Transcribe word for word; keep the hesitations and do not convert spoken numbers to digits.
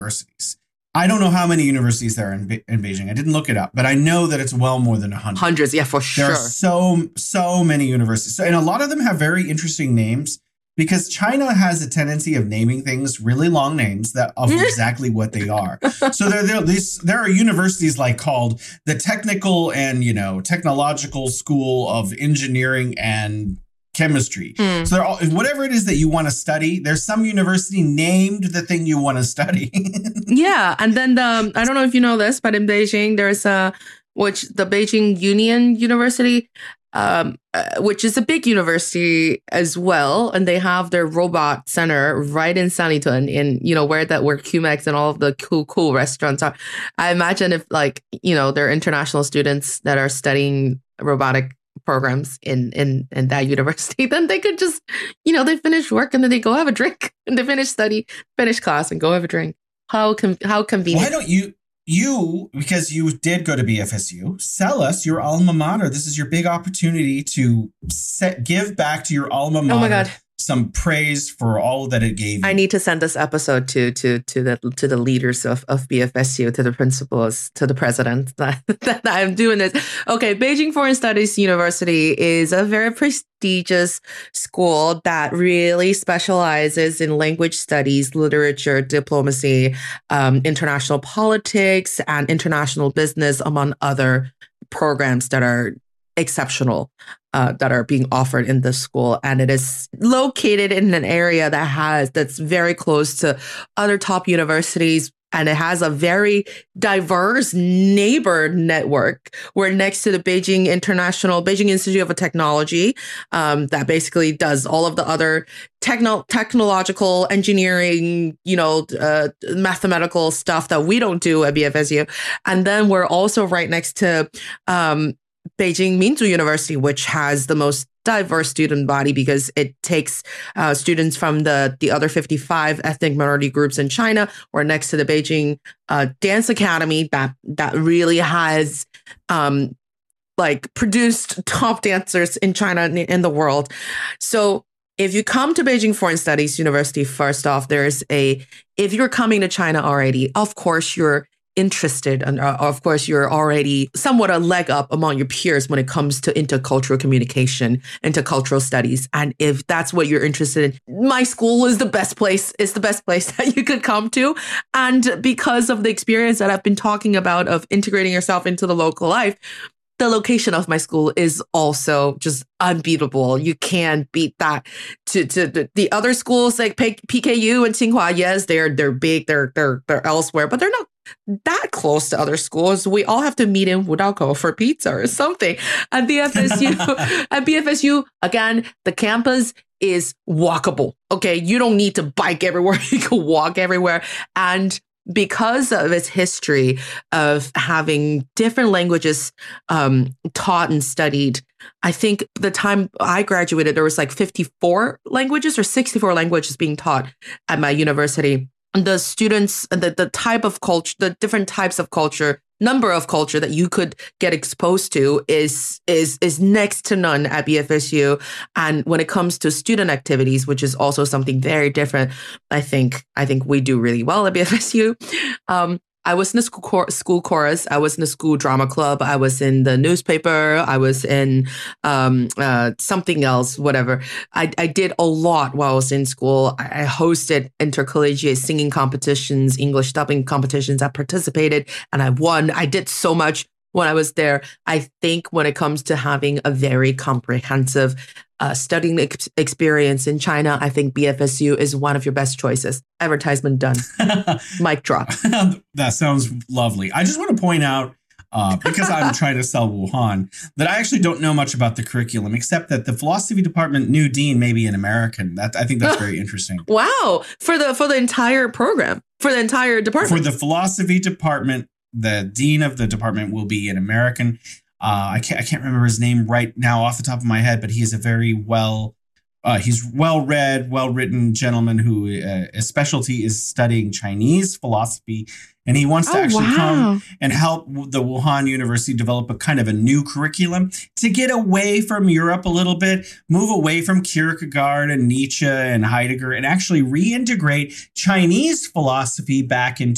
universities. I don't know how many universities there are in, Be- in Beijing. I didn't look it up, but I know that it's well more than a hundred. Hundreds, yeah, for sure. There are so, so many universities. So, and a lot of them have very interesting names because China has a tendency of naming things really long names that of exactly what they are. So there, there, these, there are universities like called the Technical and, you know, Technological School of Engineering and Chemistry. Mm. So all, whatever it is that you want to study, there's some university named the thing you want to study. Yeah. And then the, I don't know if you know this, but in Beijing, there's a, which the Beijing Union University, um, uh, which is a big university as well. And they have their robot center right in Sanlitun in, you know, where that, where Q M X and all of the cool, cool restaurants are. I imagine if like, you know, there are international students that are studying robotic programs in in in that university, then they could just, you know, they finish work and then they go have a drink and they finish study, finish class and go have a drink. How com- how convenient. Why don't you you because you did go to B F S U, sell us your alma mater? This is your big opportunity to set, give back to your alma mater. Oh my God. Some praise for all that it gave you. I need to send this episode to to to the to the leaders of, of B F S U, to the principals, to the president that, that I'm doing this. Okay, Beijing Foreign Studies University is a very prestigious school that really specializes in language studies, literature, diplomacy, um, international politics, and international business, among other programs that are exceptional, uh, that are being offered in this school. And it is located in an area that has, that's very close to other top universities. And it has a very diverse neighbor network. We're next to the Beijing International, Beijing Institute of Technology, um, that basically does all of the other techno- technological engineering, you know, uh, mathematical stuff that we don't do at B F S U. And then we're also right next to, um, Beijing Minzu University, which has the most diverse student body because it takes uh, students from the, the other fifty-five ethnic minority groups in China. We're next to the Beijing uh, Dance Academy that that really has um, like produced top dancers in China and in the world. So if you come to Beijing Foreign Studies University, first off, there's a, if you're coming to China already, of course, you're interested and uh, of course you're already somewhat a leg up among your peers when it comes to intercultural communication, intercultural studies. And if that's what you're interested in, my school is the best place, is the best place that you could come to. And because of the experience that I've been talking about of integrating yourself into the local life, the location of my school is also just unbeatable. You can't beat that. To to the, the other schools like P K U and Tsinghua, yes, they're they're big, they're they're they're elsewhere, but they're not that close to other schools. We all have to meet in Wudao for pizza or something. At B F S U, at B F S U, again, the campus is walkable. Okay, you don't need to bike everywhere. You can walk everywhere. And because of its history of having different languages um, taught and studied, I think the time I graduated, there was like fifty-four languages or sixty-four languages being taught at my university. The students, the, the type of culture, the different types of culture, number of culture that you could get exposed to is is is next to none at B F S U. And when it comes to student activities, which is also something very different, I think I think we do really well at B F S U. Um, I was in the school, chor- school chorus. I was in the school drama club. I was in the newspaper. I was in um, uh, something else, whatever. I, I did a lot while I was in school. I, I hosted intercollegiate singing competitions, English dubbing competitions. I participated and I won. I did so much when I was there. I think when it comes to having a very comprehensive uh, studying ex- experience in China, I think B F S U is one of your best choices. Advertisement done. Mic drop. That sounds lovely. I just want to point out, uh, because I'm trying to sell Wuhan, that I actually don't know much about the curriculum, except that the philosophy department new dean may be an American. That I think that's very interesting. Wow. For the for the entire program, for the entire department. For the philosophy department, the dean of the department will be an American. Uh, I can't I can't remember his name right now off the top of my head, but he is a very well, uh, he's well-read, well-written gentleman who uh, his specialty is studying Chinese philosophy. And he wants to oh, actually wow. come and help the Wuhan University develop a kind of a new curriculum to get away from Europe a little bit, move away from Kierkegaard and Nietzsche and Heidegger, and actually reintegrate Chinese philosophy back into